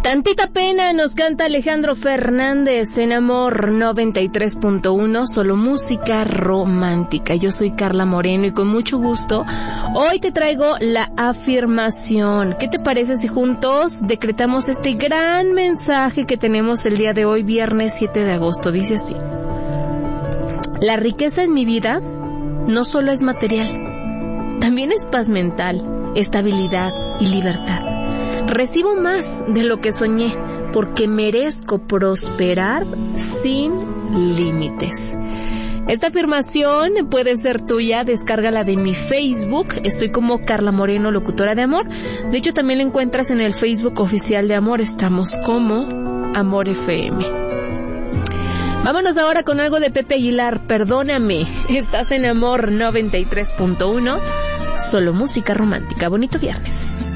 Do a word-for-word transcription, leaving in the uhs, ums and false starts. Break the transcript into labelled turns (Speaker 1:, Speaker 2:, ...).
Speaker 1: Tantita pena nos canta Alejandro Fernández en Amor noventa y tres punto uno, solo música romántica. Yo soy Carla Moreno y con mucho gusto hoy te traigo la afirmación. ¿Qué te parece si juntos decretamos este gran mensaje que tenemos el día de hoy, viernes siete de agosto? Dice así: la riqueza en mi vida no solo es material, también es paz mental, estabilidad y libertad. Recibo más de lo que soñé, porque merezco prosperar sin límites. Esta afirmación puede ser tuya, descárgala de mi Facebook, estoy como Carla Moreno, locutora de amor. De hecho, también la encuentras en el Facebook oficial de Amor, estamos como Amor F M. Vámonos ahora con algo de Pepe Aguilar, Perdóname. Estás en Amor noventa y tres punto uno, solo música romántica. Bonito viernes.